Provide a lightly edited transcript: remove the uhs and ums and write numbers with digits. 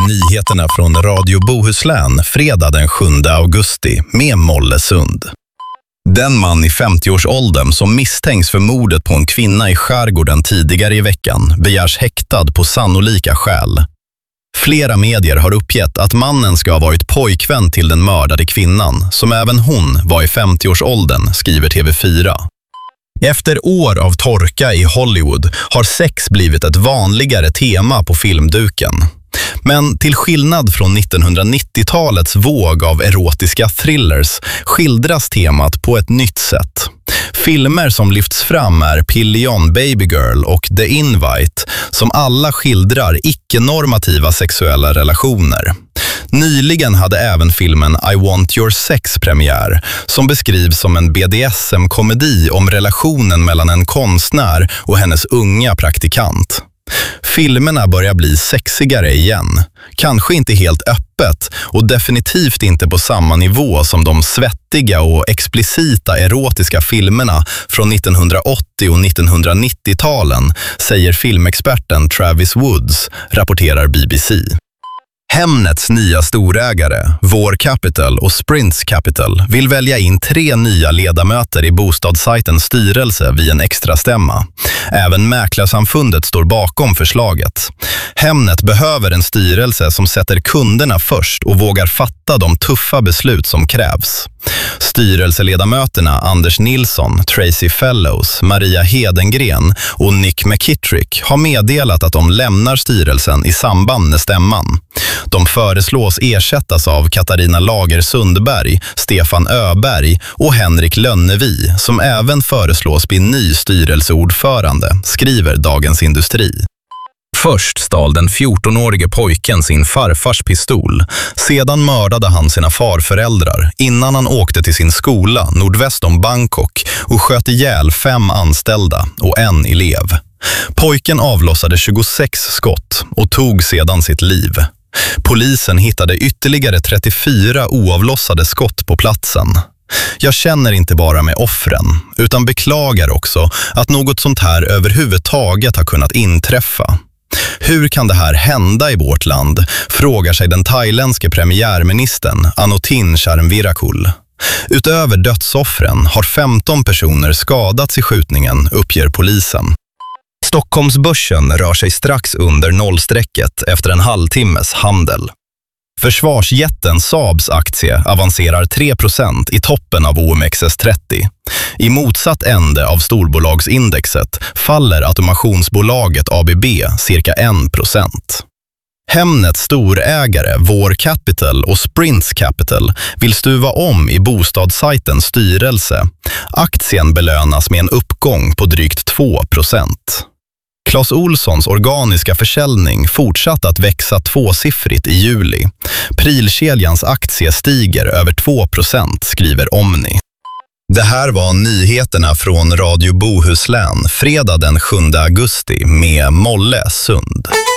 Nyheterna från Radio Bohuslän fredag den 7 augusti med Molle Sund. Den man i 50-årsåldern som misstänks för mordet på en kvinna i skärgården tidigare i veckan begärs häktad på sannolika skäl. Flera medier har uppgett att mannen ska ha varit pojkvän till den mördade kvinnan, som även hon var i 50-årsåldern, skriver TV4. Efter år av torka i Hollywood har sex blivit ett vanligare tema på filmduken. Men till skillnad från 1990-talets våg av erotiska thrillers skildras temat på ett nytt sätt. Filmer som lyfts fram är Pillion Baby Girl och The Invite, som alla skildrar icke-normativa sexuella relationer. Nyligen hade även filmen I Want Your Sex premiär, som beskrivs som en BDSM-komedi om relationen mellan en konstnär och hennes unga praktikant. Filmerna börjar bli sexigare igen, kanske inte helt öppet och definitivt inte på samma nivå som de svettiga och explicita erotiska filmerna från 1980- och 1990-talen, säger filmexperten Travis Woods, rapporterar BBC. Hemnets nya storägare, Vår Capital och Sprints Capital, vill välja in 3 nya ledamöter i bostadssajtens styrelse vid en extra stämma. Även Mäklarsamfundet står bakom förslaget. Hemnet behöver en styrelse som sätter kunderna först och vågar fatta de tuffa beslut som krävs. Styrelseledamöterna Anders Nilsson, Tracy Fellows, Maria Hedengren och Nick McKittrick har meddelat att de lämnar styrelsen i samband med stämman. De föreslås ersättas av Katarina Lager Sundberg, Stefan Öberg och Henrik Lönnevi, som även föreslås bli ny styrelseordförande, skriver Dagens Industri. Först stal den 14-årige pojken sin farfars pistol. Sedan mördade han sina farföräldrar innan han åkte till sin skola nordväst om Bangkok och sköt ihjäl 5 anställda och 1 elev. Pojken avlossade 26 skott och tog sedan sitt liv. Polisen hittade ytterligare 34 oavlossade skott på platsen. Jag känner inte bara med offren, utan beklagar också att något sånt här överhuvudtaget har kunnat inträffa. Hur kan det här hända i vårt land, frågar sig den thailändske premiärministern Anutin Charnvirakul. Utöver dödsoffren har 15 personer skadats i skjutningen, uppger polisen. Stockholmsbörsen rör sig strax under nollstrecket efter en halvtimmes handel. Försvarsjätten Saabs aktie avancerar 3% i toppen av OMXS30. I motsatt ände av storbolagsindexet faller automationsbolaget ABB cirka 1%. Hemnets storägare Vår Capital och Sprints Capital vill stuva om i bostadssajtens styrelse. Aktien belönas med en uppgång på drygt 2%. Clas Ohlsons organiska försäljning fortsatte att växa 2-siffrigt i juli. Prilkedjans aktie stiger över 2%, skriver Omni. Det här var nyheterna från Radio Bohuslän fredag den 7 augusti med Molle Sund.